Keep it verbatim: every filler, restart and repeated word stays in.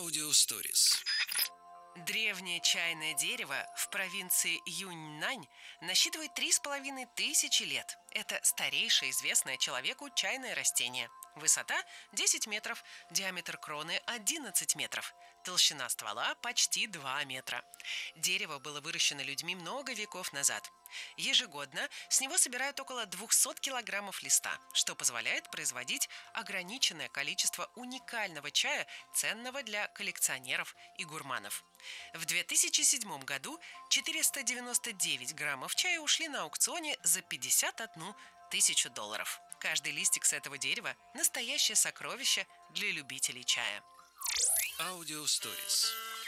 Аудиосторис. Древнее чайное дерево в провинции Юньнань насчитывает три с половиной тысячи лет. Это старейшее известное человеку чайное растение. Высота десять метров, диаметр кроны одиннадцать метров, толщина ствола почти два метра. Дерево было выращено людьми много веков назад. Ежегодно с него собирают около двухсот килограммов листа, что позволяет производить ограниченное количество уникального чая, ценного для коллекционеров и гурманов. В две тысячи седьмом году четыреста девяносто девять граммов чая ушли на аукционе за пятьдесят одну тысячу долларов. Каждый листик с этого дерева – настоящее сокровище для любителей чая. Аудиосторис.